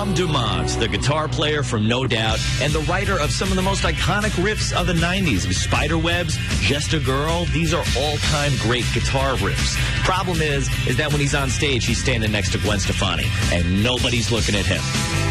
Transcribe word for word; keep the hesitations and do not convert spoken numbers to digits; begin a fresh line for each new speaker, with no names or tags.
Tom Dumont, the guitar player from No Doubt and the writer of some of the most iconic riffs of the nineties. Spiderwebs, Just a Girl, these are all-time great guitar riffs. Problem is, is that when he's on stage, he's standing next to Gwen Stefani, and nobody's looking at him.